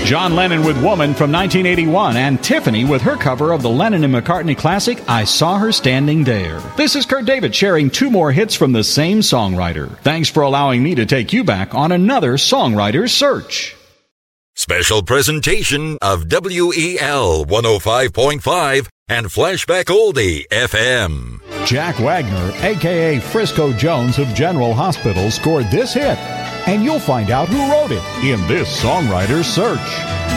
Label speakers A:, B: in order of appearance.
A: John Lennon with Woman from 1981, and Tiffany with her cover of the Lennon and McCartney classic, I Saw Her Standing There. This is Kurt David sharing two more hits from the same songwriter. Thanks for allowing me to take you back on another songwriter's search.
B: Special presentation of WEL 105.5 and Flashback Oldie FM.
A: Jack Wagner, a.k.a. Frisco Jones of General Hospital, scored this hit, and you'll find out who wrote it in this songwriter's search.